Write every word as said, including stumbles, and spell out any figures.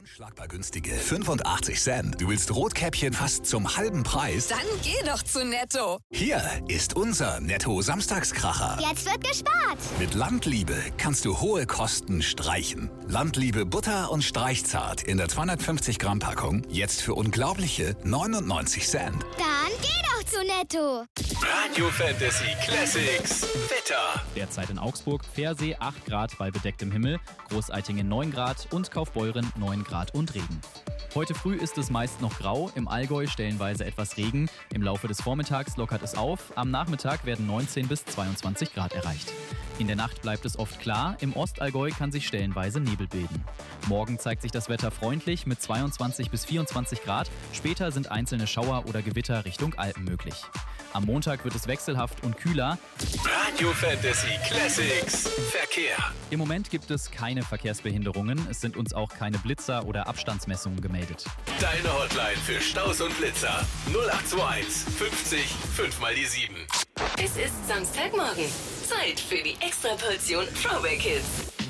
Unschlagbar günstige fünfundachtzig Cent. Du willst Rotkäppchen fast zum halben Preis? Dann geh doch zu Netto. Hier ist unser Netto-Samstagskracher. Jetzt wird gespart. Mit Landliebe kannst du hohe Kosten streichen. Landliebe Butter und Streichzart in der zweihundertfünfzig Gramm Packung. Jetzt für unglaubliche neunundneunzig Cent. Dann geh doch zu Netto. Radio Fantasy Classics Wetter. Derzeit in Augsburg, Pfersee acht Grad bei bedecktem Himmel, Großeitingen neun Grad und Kaufbeuren neun Grad und Regen. Heute früh ist es meist noch grau, im Allgäu stellenweise etwas Regen. Im Laufe des Vormittags lockert es auf, am Nachmittag werden neunzehn bis zweiundzwanzig Grad erreicht. In der Nacht bleibt es oft klar, im Ostallgäu kann sich stellenweise Nebel bilden. Morgen zeigt sich das Wetter freundlich mit zweiundzwanzig bis vierundzwanzig Grad, später sind einzelne Schauer oder Gewitter Richtung Alpen möglich. Am Montag wird es wechselhaft und kühler. Radio Fantasy Classics Verkehr. Im Moment gibt es keine Verkehrsbehinderungen, es sind uns auch keine Blitzer oder Abstandsmessungen gemeldet. Deine Hotline für Staus und Blitzer null acht zwei eins fünfzig fünf mal die sieben. Es ist Samstagmorgen. Zeit für die Extraportion Throwback Hits.